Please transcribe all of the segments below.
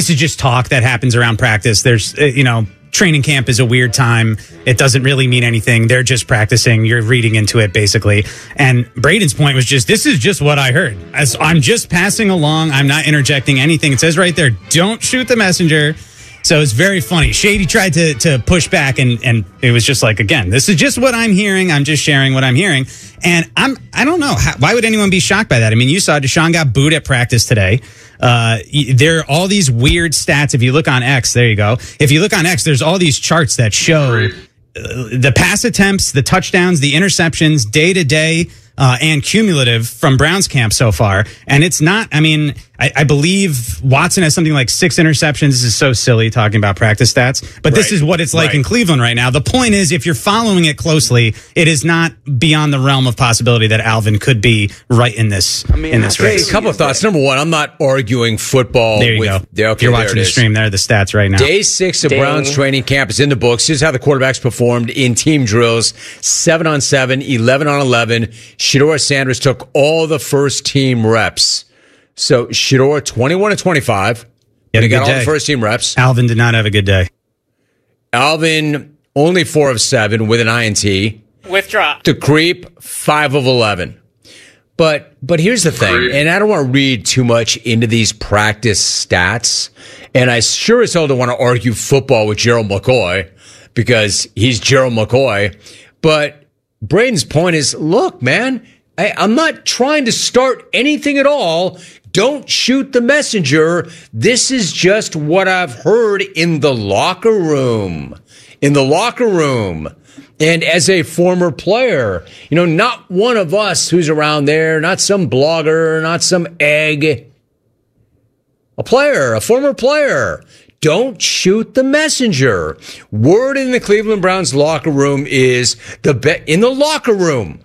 this is just talk that happens around practice. There's, training camp is a weird time. It doesn't really mean anything. They're just practicing. You're reading into it, basically. And Braden's point was this is just what I heard. As I'm just passing along. I'm not interjecting anything. It says right there, don't shoot the messenger. So it's very funny. Shady tried to push back, and it was just like, again, this is just what I'm hearing. I'm just sharing what I'm hearing. And I don't know. Why would anyone be shocked by that? I mean, you saw Deshaun got booed at practice today. There are all these weird stats. If you look on X, there you go. If you look on X, there's all these charts that show the pass attempts, the touchdowns, the interceptions, day to day, and cumulative from Browns camp so far. And it's not, I believe Watson has something like 6 interceptions. This is so silly talking about practice stats, but this is what it's like in Cleveland right now. The point is, if you're following it closely, it is not beyond the realm of possibility that Alvin could be right in this race. A couple of thoughts. Number one, I'm not arguing football. There you go. You're watching the stream. There are the stats right now. Day 6 of Browns training camp is in the books. Here's how the quarterbacks performed in team drills: 7-on-7, 11-on-11. Shedeur Sanders took all the first team reps. So Shedeur 21-25. He got all the first team reps. Alvin did not have a good day. Alvin only 4 of 7 with an INT. Withdraw. The Creep 5 of 11. But here's the thing, and I don't want to read too much into these practice stats, and I sure as hell don't want to argue football with Gerald McCoy because he's Gerald McCoy. But Braden's point is, look, man, I'm not trying to start anything at all. Don't shoot the messenger. This is just what I've heard in the locker room. In the locker room. And as a former player, not one of us who's around there, not some blogger, not some egg. A player, a former player. Don't shoot the messenger. Word in the Cleveland Browns locker room is in the locker room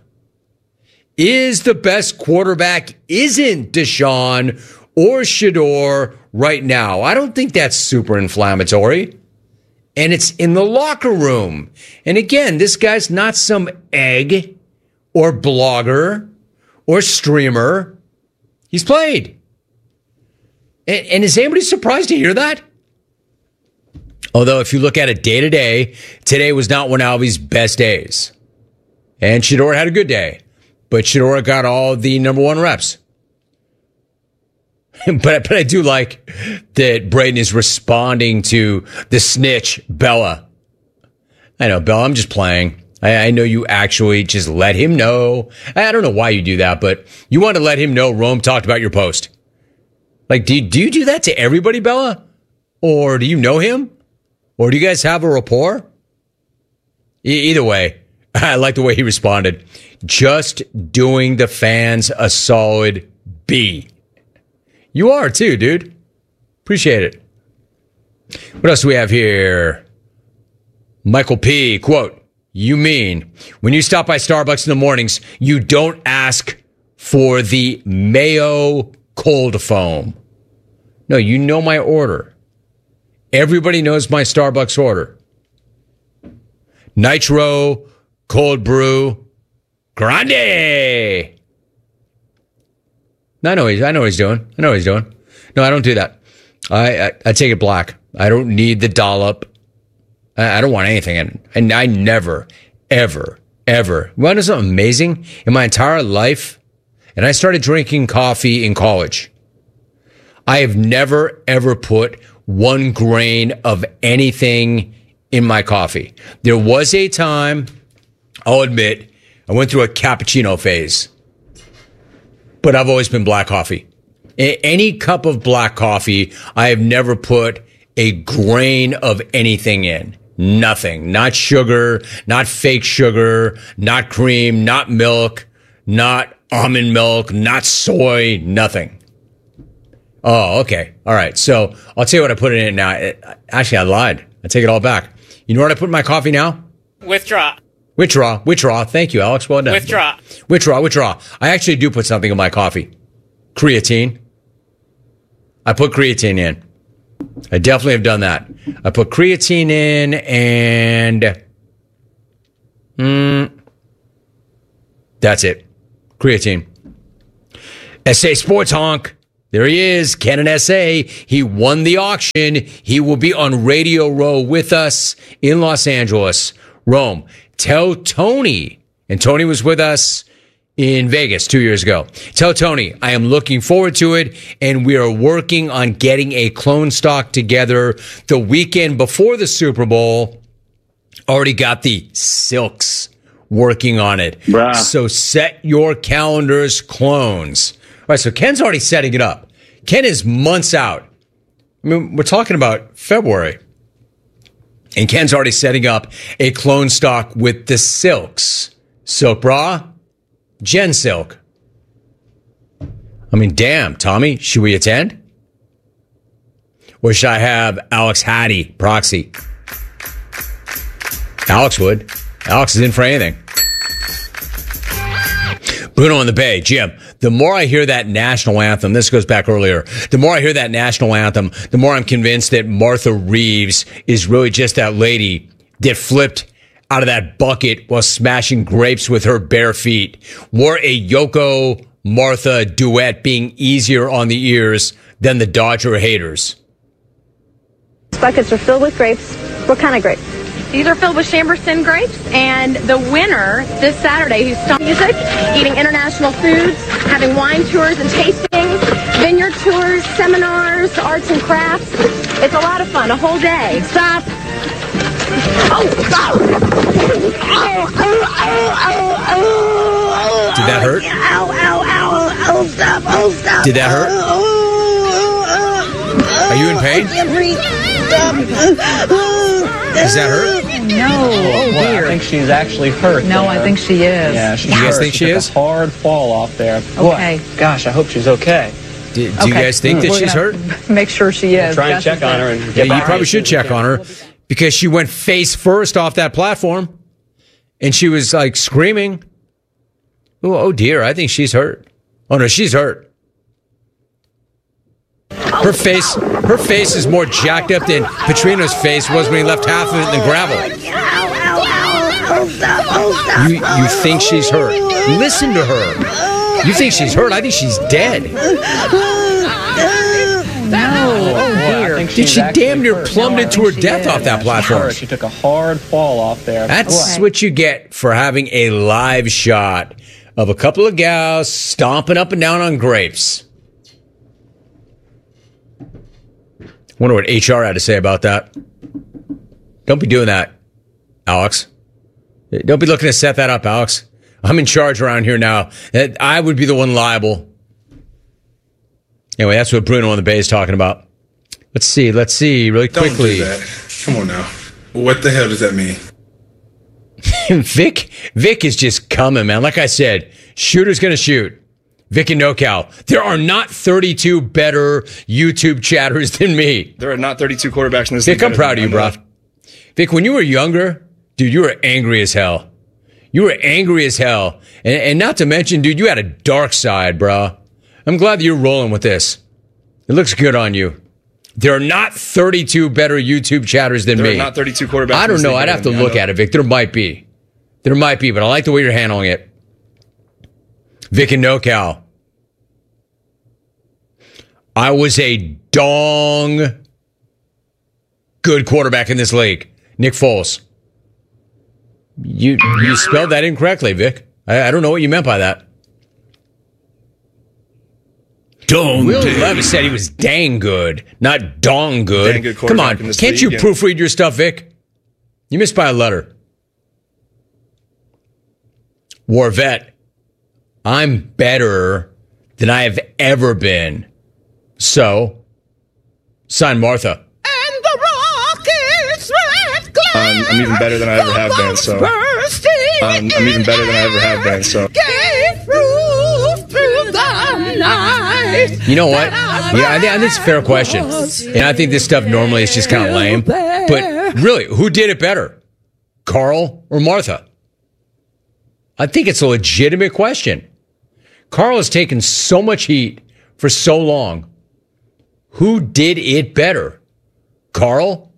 is the best quarterback isn't Deshaun or Shedeur right now. I don't think that's super inflammatory. And it's in the locker room. And again, this guy's not some egg or blogger or streamer. He's played. And is anybody surprised to hear that? Although if you look at it day to day, today was not one of Alvy's best days. And Shedeur had a good day. But Shedeur got all the number 1 reps. but I do like that Braden is responding to the snitch, Bella. I know, Bella, I'm just playing. I know you actually just let him know. I don't know why you do that, but you want to let him know Rome talked about your post. Like, do you do that to everybody, Bella? Or do you know him? Or do you guys have a rapport? Either way, I like the way he responded. Just doing the fans a solid B. You are too, dude. Appreciate it. What else do we have here? Michael P. Quote, you mean when you stop by Starbucks in the mornings, you don't ask for the mayo cold foam. No, you know my order. Everybody knows my Starbucks order. Nitro, cold brew, grande. I know what he's doing. No, I don't do that. I take it black. I don't need the dollop. I don't want anything in it. And I never, ever. You want to know something amazing? In my entire life, and I started drinking coffee in college, I have never, ever put 1 grain of anything in my coffee. There was a time, I'll admit, I went through a cappuccino phase. But I've always been black coffee. Any cup of black coffee, I have never put a grain of anything in. Nothing. Not sugar, not fake sugar, not cream, not milk, not almond milk, not soy, nothing. Oh, okay. All right. So I'll tell you what I put in it now. Actually, I lied. I take it all back. You know what I put in my coffee now? Withdraw. Thank you, Alex. Well done. Withdraw. I actually do put something in my coffee. Creatine. I put creatine in. I definitely have done that. I put creatine in and that's it. Creatine. SA Sports Honk. There he is, Ken and SA. He won the auction. He will be on Radio Row with us in Los Angeles. Rome, tell Tony, and Tony was with us in Vegas 2 years ago. Tell Tony, I am looking forward to it, and we are working on getting a clone stock together the weekend before the Super Bowl. Already got the Silks working on it. Bruh. So set your calendars, clones. All right, so Ken's already setting it up. Ken is months out. I mean, we're talking about February. And Ken's already setting up a clone stock with the Silks. Silk Bra, Gen Silk. I mean, damn, Tommy, should we attend? Or should I have Alex Hattie proxy? Alex would. Alex is in for anything. Bruno on the Bay, Jim, the more I hear that national anthem, this goes back earlier, the more I hear that national anthem, the more I'm convinced that Martha Reeves is really just that lady that flipped out of that bucket while smashing grapes with her bare feet. Were a Yoko Martha duet being easier on the ears than the Dodger haters? Buckets are filled with grapes. What kind of grapes? These are filled with Chamberson grapes, and the winner this Saturday, who's stopping music, eating international foods, having wine tours and tastings, vineyard tours, seminars, arts and crafts. It's a lot of fun, a whole day. Stop. Oh, stop. Did that hurt? Ow, ow, ow. Oh, stop. Oh, stop. Did that hurt? Are you in pain? Does that hurt? No. Oh, dear. I think she's actually hurt. No, there. I think she is. Yeah, she's You guys hurt. think she took is? A hard fall off there. Okay. Boy, gosh, I hope she's okay. Do you guys think that We're she's gonna hurt? Make sure she is. Try and Gus check on her. is And Yeah, get you back probably to should check on her because she went face first off that platform and she was like screaming. Oh dear, I think she's hurt. Oh no, she's hurt. Her face is more jacked up than Petrino's face was when he left half of it in the gravel. You think she's hurt? Listen to her. You think she's hurt? I think she's dead. Did she damn near plummeted to her death off that platform? She took a hard fall off there. That's what you get for having a live shot of a couple of gals stomping up and down on grapes. Wonder what HR had to say about that. Don't be doing that, Alex. Don't be looking to set that up, Alex. I'm in charge around here now. I would be the one liable. Anyway, that's what Bruno on the Bay is talking about. Let's see really quickly. Don't do that. Come on now. What the hell does that mean? Vic is just coming, man. Like I said, shooter's going to shoot. Vic and NoCal. There are not 32 better YouTube chatters than me. There are not 32 quarterbacks in this Vic, league. I'm proud of you, bro. Vic, when you were younger, dude, you were angry as hell. You were angry as hell. And not to mention, dude, you had a dark side, bro. I'm glad that you're rolling with this. It looks good on you. There are not 32 better YouTube chatters than me. There are not 32 quarterbacks. I don't know. I'd have to look at it, Vic. There might be. But I like the way you're handling it. Vic and NoCal. I was a dong good quarterback in this league. Nick Foles. You spelled that incorrectly, Vic. I don't know what you meant by that. Will Levis said he was dang good, not dong good. Dang good Come on, quarterback in this can't you league, proofread your stuff, Vic? You missed by a letter. Warvet, I'm better than I have ever been. So, sign Martha. And the rockets red glare. I'm even better than I ever have been. So, I'm even better than I ever have been. So, Gave proof through the night. You know what? Yeah, I think it's a fair question. And I think this stuff normally is just kind of lame. But really, who did it better? Carl or Martha? I think it's a legitimate question. Carl has taken so much heat for so long. Who did it better? Carl